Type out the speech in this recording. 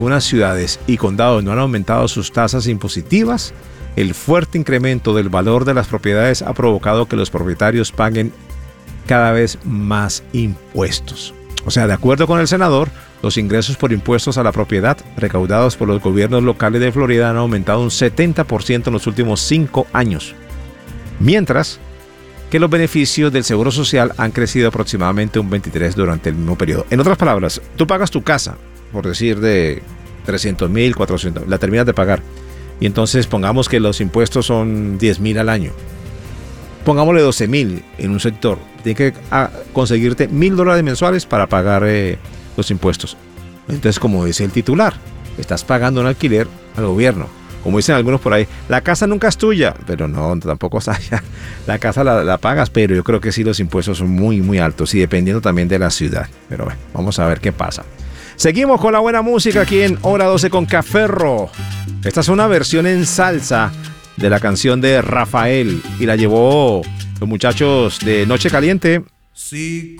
algunas ciudades y condados no han aumentado sus tasas impositivas, el fuerte incremento del valor de las propiedades ha provocado que los propietarios paguen cada vez más impuestos. O sea, de acuerdo con el senador, los ingresos por impuestos a la propiedad recaudados por los gobiernos locales de Florida han aumentado un 70% en los últimos 5 años. Mientras que los beneficios del Seguro Social han crecido aproximadamente un 23% durante el mismo periodo. En otras palabras, tú pagas tu casa, por decir de 300,000, 400,000, la terminas de pagar. Y entonces pongamos que los impuestos son 10,000 al año. Pongámosle 12,000 en un sector. Tienes que conseguirte $1,000 mensuales para pagar los impuestos. Entonces, como dice el titular, estás pagando un alquiler al gobierno. Como dicen algunos por ahí, la casa nunca es tuya. Pero no, tampoco es allá. La casa la pagas, pero yo creo que sí los impuestos son muy, muy altos y dependiendo también de la ciudad. Pero bueno, vamos a ver qué pasa. Seguimos con la buena música aquí en Hora 12 con Cafferro. Esta es una versión en salsa de la canción de Rafael y la llevó los muchachos de Noche Caliente. Si